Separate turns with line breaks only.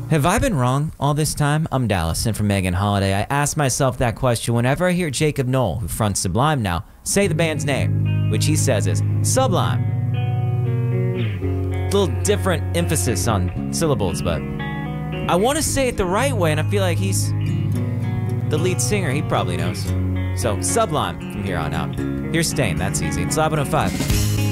Have I been wrong all this time? I'm Dallas, and from Megan Holiday, I ask myself that question whenever I hear Jacob Knoll, who fronts Sublime now, say the band's name, which he says is Sublime. A little different emphasis on syllables, but I want to say it the right way, and I feel like he's the lead singer. He probably knows. So, Sublime from here on out. Here's Stain, that's easy. It's 11:05.